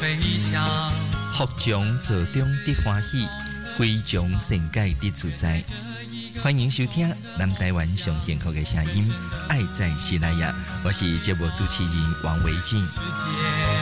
飞翔。 福将做中得欢喜，非将善解得自在。欢迎收听南台湾上幸福的声音，爱在西拉雅。我是节目主持人王维静。